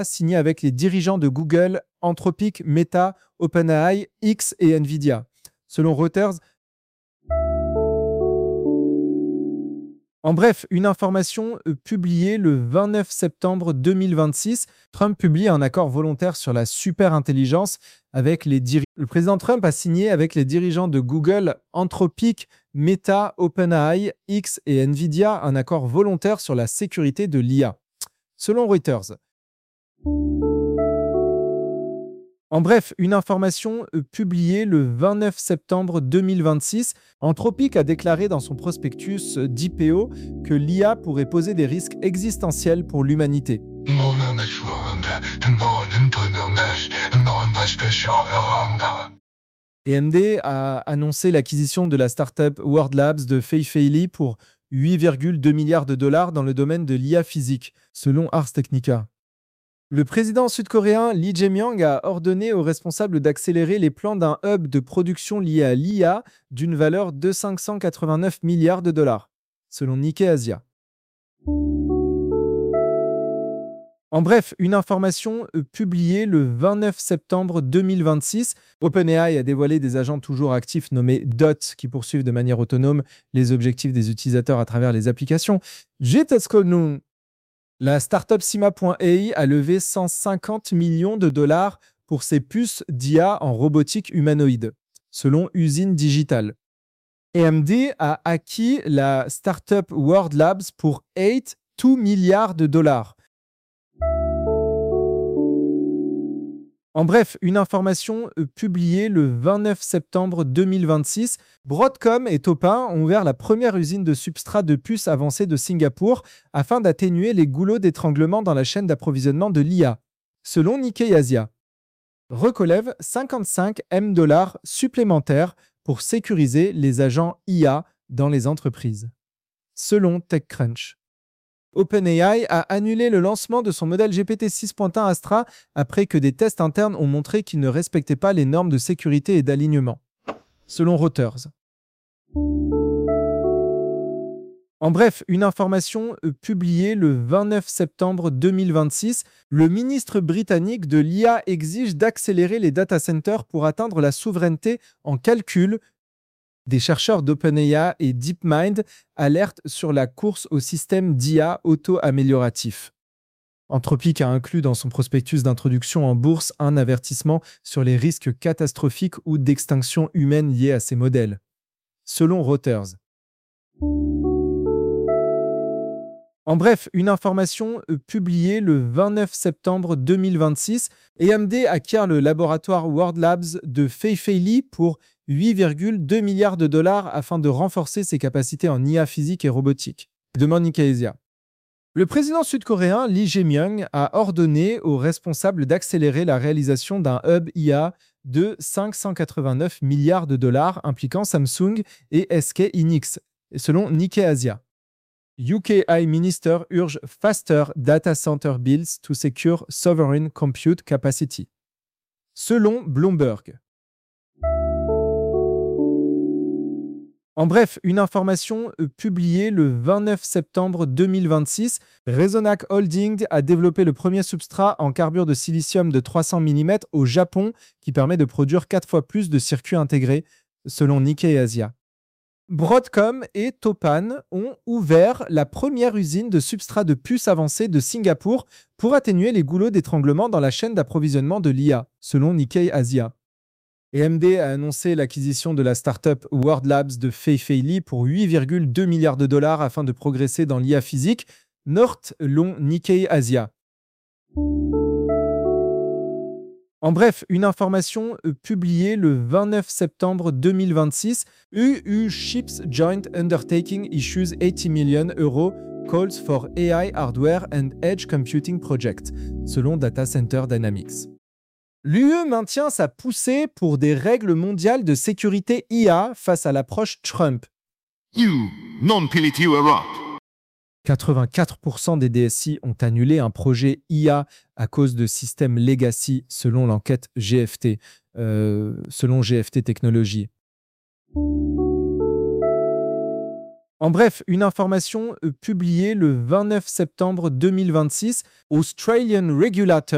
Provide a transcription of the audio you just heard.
signé avec les dirigeants de Google, Anthropic, Meta, OpenAI, X et Nvidia. Selon Reuters, en bref, une information publiée le 29 septembre 2026, Trump publie un accord volontaire sur la superintelligence avec les dirigeants. Le président Trump a signé avec les dirigeants de Google, Anthropic, Meta, OpenAI, X et Nvidia un accord volontaire sur la sécurité de l'IA. Selon Reuters. En bref, une information publiée le 29 septembre 2026, Anthropic a déclaré dans son prospectus d'IPO que l'IA pourrait poser des risques existentiels pour l'humanité. AMD a annoncé l'acquisition de la startup World Labs de Fei Fei Li pour 8,2 milliards de dollars dans le domaine de l'IA physique, selon Ars Technica. Le président sud-coréen Lee Jae-myung a ordonné aux responsables d'accélérer les plans d'un hub de production lié à l'IA d'une valeur de 589 milliards de dollars, selon Nikkei Asia. En bref, une information publiée le 29 septembre 2026, OpenAI a dévoilé des agents toujours actifs nommés DOT qui poursuivent de manière autonome les objectifs des utilisateurs à travers les applications. La startup Sima.ai a levé 150 millions de dollars pour ses puces d'IA en robotique humanoïde, selon Usine Digital. AMD a acquis la startup World Labs pour 2 milliards de dollars. En bref, une information publiée le 29 septembre 2026, Broadcom et Topin ont ouvert la première usine de substrat de puces avancées de Singapour afin d'atténuer les goulots d'étranglement dans la chaîne d'approvisionnement de l'IA, selon Nikkei Asia. Relève 55 M$ supplémentaires pour sécuriser les agents IA dans les entreprises, selon TechCrunch. OpenAI a annulé le lancement de son modèle GPT 6.1 Astra après que des tests internes ont montré qu'il ne respectait pas les normes de sécurité et d'alignement, selon Reuters. En bref, une information publiée le 29 septembre 2026, le ministre britannique de l'IA exige d'accélérer les data centers pour atteindre la souveraineté en calcul. Des chercheurs d'OpenAI et DeepMind alertent sur la course au système d'IA auto-amélioratif. Anthropic a inclus dans son prospectus d'introduction en bourse un avertissement sur les risques catastrophiques ou d'extinction humaine liés à ces modèles, selon Reuters. En bref, une information publiée le 29 septembre 2026, AMD acquiert le laboratoire World Labs de Fei Fei Li pour 8,2 milliards de dollars afin de renforcer ses capacités en IA physique et robotique, demande Nikkei Asia. Le président sud-coréen Lee Jae-myung a ordonné aux responsables d'accélérer la réalisation d'un hub IA de 589 milliards de dollars impliquant Samsung et SK Hynix, selon Nikkei Asia. UKI Minister urge faster data center builds to secure sovereign compute capacity, selon Bloomberg. En bref, une information publiée le 29 septembre 2026, Resonac Holding a développé le premier substrat en carbure de silicium de 300 mm au Japon qui permet de produire 4 fois plus de circuits intégrés, selon Nikkei Asia. Broadcom et Topan ont ouvert la première usine de substrat de puces avancées de Singapour pour atténuer les goulots d'étranglement dans la chaîne d'approvisionnement de l'IA, selon Nikkei Asia. AMD a annoncé l'acquisition de la startup World Labs de Fei Fei Li pour 8,2 milliards de dollars afin de progresser dans l'IA physique, selon Nikkei Asia. En bref, une information publiée le 29 septembre 2026, EU Ships Joint Undertaking issues 80 million euros calls for AI hardware and edge computing project, selon Data Center Dynamics. L'UE maintient sa poussée pour des règles mondiales de sécurité IA face à l'approche Trump. 84% des DSI ont annulé un projet IA à cause de systèmes legacy, selon l'enquête GFT, selon GFT Technologies. En bref, une information publiée le 29 septembre 2026, Australian regulator